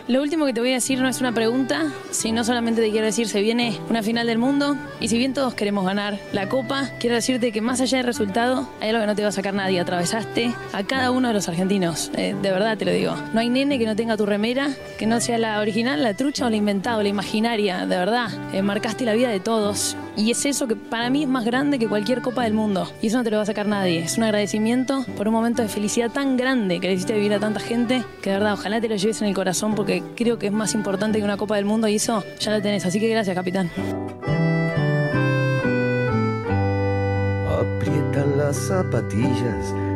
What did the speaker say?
Lo último que te voy a decir no es una pregunta, sino solamente te quiero decir, se viene una final del mundo y si bien todos queremos ganar la Copa, quiero decirte que más allá del resultado, hay algo que no te va a sacar nadie. Atravesaste a cada uno de los argentinos, de verdad te lo digo. No hay nene que no tenga tu remera, que no sea la original, la trucha o la inventada, la imaginaria, de verdad. Marcaste la vida de todos y es eso que para mí es más grande que cualquier Copa del Mundo y eso no te lo va a sacar nadie. Es un agradecimiento por un momento de felicidad tan grande que le hiciste vivir a tanta gente, que de verdad ojalá te lo lleves en el corazón porque creo que es más importante que una Copa del Mundo y eso ya lo tenés, así que gracias, capitán. Aprietan las zapatillas